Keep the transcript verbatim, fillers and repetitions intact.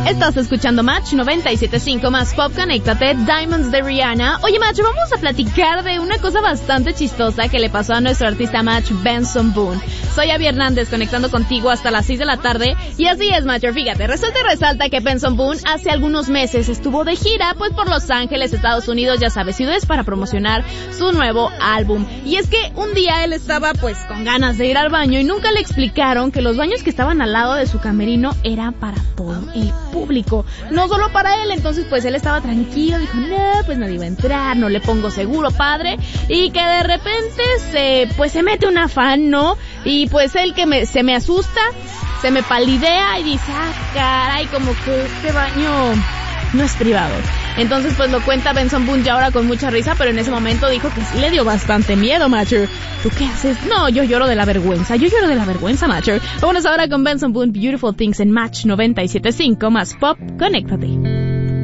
Estás escuchando Match noventa y siete punto cinco más Pop, conéctate, Diamonds de Rihanna. Oye, Match, vamos a platicar de una cosa bastante chistosa que le pasó a nuestro artista Match, Benson Boone. Soy Abby Hernández, conectando contigo hasta las seis de la tarde. Y así es, Match, fíjate, resulta y resalta que Benson Boone hace algunos meses estuvo de gira, pues por Los Ángeles, Estados Unidos, ya sabes, ciudades para promocionar su nuevo álbum. Y es que un día él estaba, pues, con ganas de ir al baño y nunca le explicaron que los baños que estaban al lado de su camerino eran para todo el público, no solo para él. Entonces pues él estaba tranquilo, dijo, no, pues nadie va a entrar, no le pongo seguro, padre, y que de repente se, pues se mete una fan, ¿no? Y pues él que me, se me asusta, se me palidea y dice, ah, caray, como que este baño no es privado. Entonces pues lo cuenta Benson Boone ya ahora con mucha risa, pero en ese momento dijo que sí le dio bastante miedo, Matcher. ¿Tú qué haces? No, yo lloro de la vergüenza, yo lloro de la vergüenza, Matcher. Vámonos ahora con Benson Boone, Beautiful Things en Match noventa y siete punto cinco más Pop, conéctate.